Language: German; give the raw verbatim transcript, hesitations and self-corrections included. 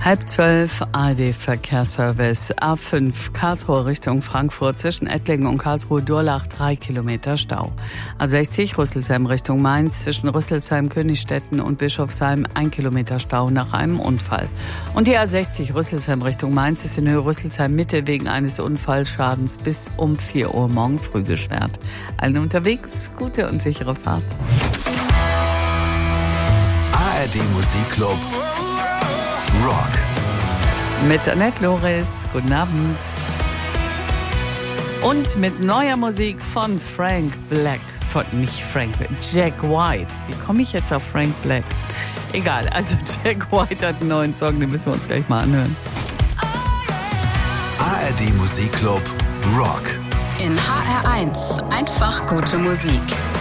Halb zwölf, A R D-Verkehrsservice. A fünf, Karlsruhe Richtung Frankfurt, zwischen Ettlingen und Karlsruhe-Durlach drei Kilometer Stau. A sechzig, Rüsselsheim Richtung Mainz, zwischen Rüsselsheim, Königstetten und Bischofsheim ein Kilometer Stau nach einem Unfall. Und die A sechzig, Rüsselsheim Richtung Mainz, ist in Höhe Rüsselsheim Mitte wegen eines Unfallschadens bis um vier Uhr morgen früh gesperrt. Allen unterwegs, gute und sichere Fahrt. A R D Musikclub Rock. Mit Annette Loris, guten Abend. Und mit neuer Musik von Frank Black. Von, nicht Frank, Jack White. Wie komme ich jetzt auf Frank Black? Egal, also Jack White hat einen neuen Song, den müssen wir uns gleich mal anhören. A R D Musikclub Rock. In H R eins einfach gute Musik.